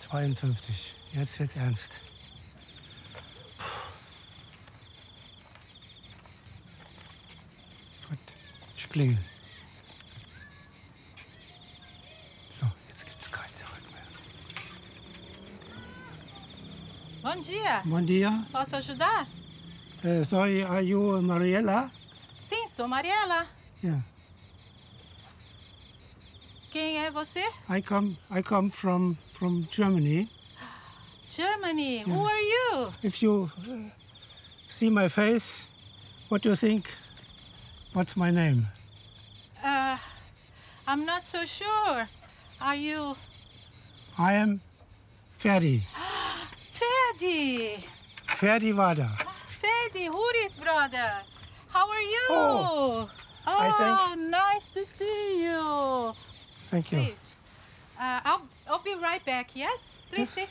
52. Jetzt wird's ernst. Gut, ich klingel. So, jetzt gibt's kein Zurück mehr. Bom dia. Bom dia. Posso ajudar? Sorry, are you Mariella? Sim, sou Mariela. Yeah. Quem é você? I come from Germany. Germany. Yeah. Who are you? If you see my face, what do you think? What's my name? I'm not so sure. Are you... I am Ferdi. Ferdi. Ferdi war da. Ferdi, Huri's brother. How are you? Oh, I think. Nice to see you. Thank you. Please. I'll be right back, yes? Please Yes.